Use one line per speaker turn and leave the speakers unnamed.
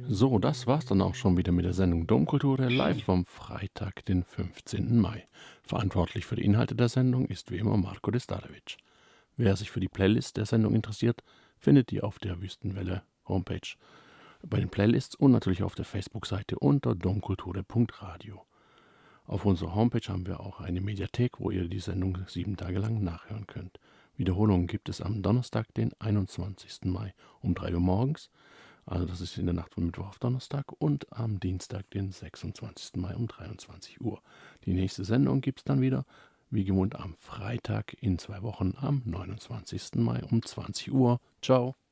So, das war's dann auch schon wieder mit der Sendung Domkultur live vom Freitag, den 15. Mai. Verantwortlich für die Inhalte der Sendung ist wie immer Marko Destarevic. Wer sich für die Playlist der Sendung interessiert, findet die auf der Wüstenwelle Homepage, bei den Playlists und natürlich auf der Facebook-Seite unter domkulture.radio. Auf unserer Homepage haben wir auch eine Mediathek, wo ihr die Sendung 7 Tage lang nachhören könnt. Wiederholungen gibt es am Donnerstag, den 21. Mai um 3 Uhr morgens. Also das ist in der Nacht von Mittwoch auf Donnerstag, und am Dienstag, den 26. Mai um 23 Uhr. Die nächste Sendung gibt es dann wieder, wie gewohnt, am Freitag in 2 Wochen am 29. Mai um 20 Uhr. Ciao.